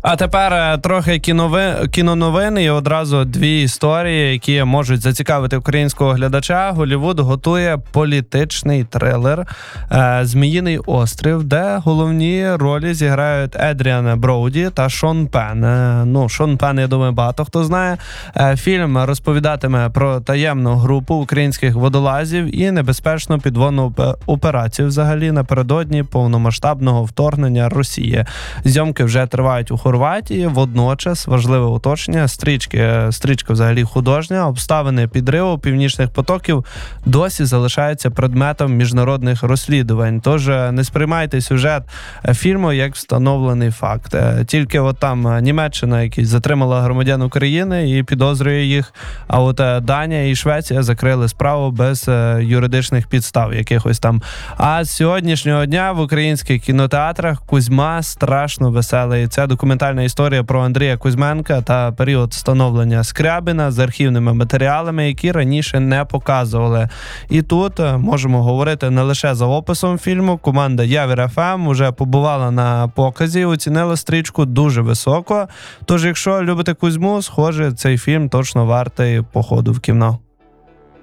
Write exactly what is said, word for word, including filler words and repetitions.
А тепер е, трохи кінови... кіноновин і одразу дві історії, які можуть зацікавити українського глядача. Голлівуд готує політичний трилер е, «Зміїний острів», де головні ролі зіграють Едріан Броуді та Шон Пен. Е, ну, Шон Пен, я думаю, багато хто знає. Е, фільм розповідатиме про таємну групу українських водолазів і небезпечну підводну операцію взагалі напередодні повномасштабного вторгнення Росії. Зйомки вже тривають у Хорватії. Водночас, важливе уточнення, стрічки, стрічка взагалі художня, обставини підриву північних потоків досі залишаються предметом міжнародних розслідувань. Тож не сприймайте сюжет фільму як встановлений факт. Тільки от там Німеччина, якась затримала громадян України і підозрює їх, а от Данія і Швеція закрили справу без юридичних підстав якихось там. А з сьогоднішнього дня в українських кінотеатрах «Кузьма» страшно веселий. Це документальна історія про Андрія Кузьменка та період становлення Скрябіна з архівними матеріалами, які раніше не показували. І тут можемо говорити не лише за описом фільму. Команда Явір еф ем вже побувала на показі, оцінила стрічку дуже високо. Тож, якщо любите Кузьму, схоже, цей фільм точно вартий походу в кіно.